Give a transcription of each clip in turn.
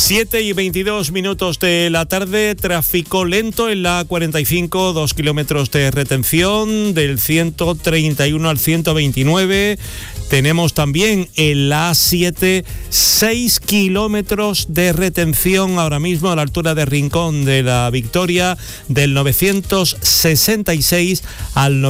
7:22 de la tarde, tráfico lento en la A45, 2 kilómetros de retención del 131 al 129. Tenemos también en la A7, 6 kilómetros de retención ahora mismo a la altura de Rincón de la Victoria, del 966 al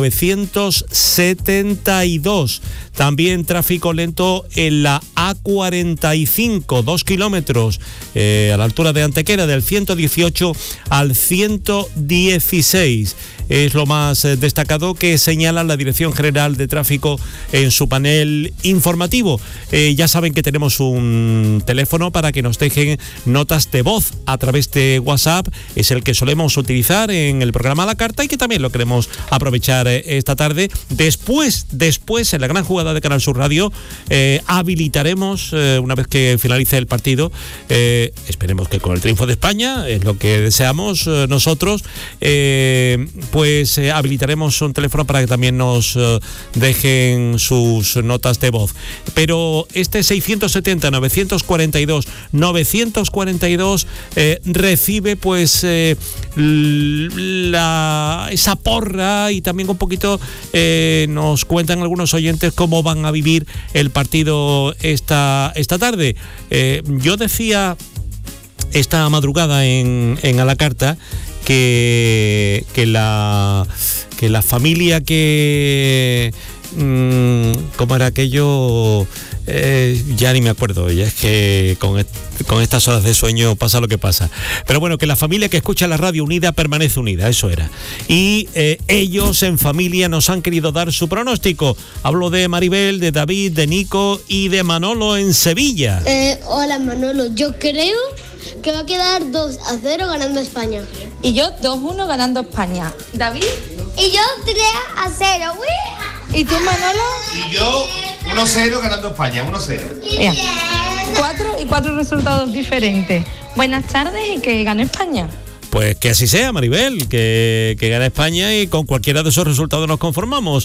972. También tráfico lento en la A45, 2 kilómetros a la altura de Antequera, del 118 al 116. Es lo más destacado que señala la Dirección General de Tráfico en su panel informativo. Ya saben que tenemos un teléfono para que nos dejen notas de voz a través de WhatsApp. Es el que solemos utilizar en el programa a la carta y que también lo queremos aprovechar esta tarde. Después, en la gran jugada de Canal Sur Radio, habilitaremos, una vez que finalice el partido, esperemos que con el triunfo de España, es lo que deseamos nosotros, pues habilitaremos un teléfono para que también nos dejen sus notas de voz. Pero este 670-942 recibe pues esa porra, y también un poquito nos cuentan algunos oyentes cómo van a vivir el partido esta tarde. Yo decía esta madrugada en A la Carta que la familia que ¿cómo era aquello? Ya ni me acuerdo, ya es que con estas horas de sueño pasa lo que pasa. Pero bueno, que la familia que escucha la radio unida permanece unida, eso era. Y ellos en familia nos han querido dar su pronóstico. Hablo de Maribel, de David, de Nico y de Manolo en Sevilla. Hola Manolo, yo creo que va a quedar 2-0 ganando España. Y yo 2-1 ganando España. ¿David? Y yo 3-0. ¿Y tú, Manolo? Y yo 1-0 ganando España, 1-0. Bien. 4 resultados diferentes. Buenas tardes y que gane España. Pues que así sea, Maribel, que gane España, y con cualquiera de esos resultados nos conformamos.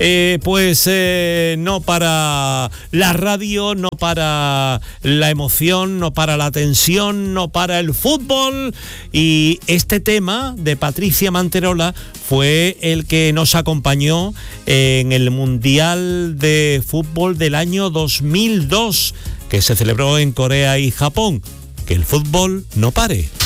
No para la radio, no para la emoción, no para la tensión, no para el fútbol. Y este tema de Patricia Manterola fue el que nos acompañó en el Mundial de Fútbol del año 2002, que se celebró en Corea y Japón. Que el fútbol no pare.